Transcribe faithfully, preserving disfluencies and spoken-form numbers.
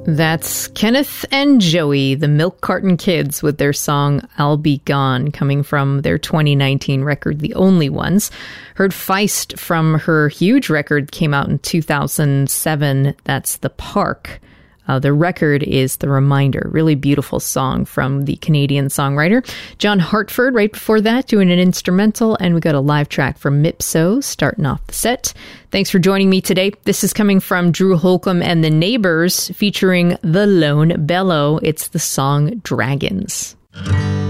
That's Kenneth and Joey, the Milk Carton Kids, with their song I'll Be Gone, coming from their twenty nineteen record, The Only Ones. Heard Feist from her huge record, came out in two thousand seven, that's The Park. Uh, the record is The Reminder, really beautiful song from the Canadian songwriter. John Hartford, right before that, doing an instrumental, and we got a live track from Mipso starting off the set. Thanks for joining me today. This is coming from Drew Holcomb and the Neighbors, featuring The Lone Bellow. It's the song Dragons.